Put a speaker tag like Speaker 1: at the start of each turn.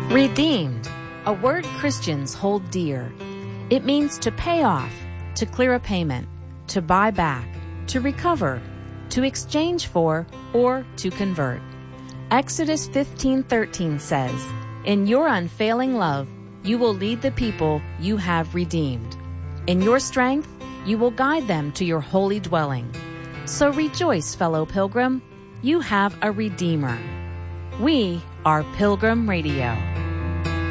Speaker 1: Redeemed, a word Christians hold dear. It means to pay off, to clear a payment, to buy back, to recover, to exchange for, or to convert. Exodus 15:13 says, "In your unfailing love, you will lead the people you have redeemed. In your strength, you will guide them to your holy dwelling." So rejoice, fellow pilgrim, you have a Redeemer. We are Pilgrim Radio.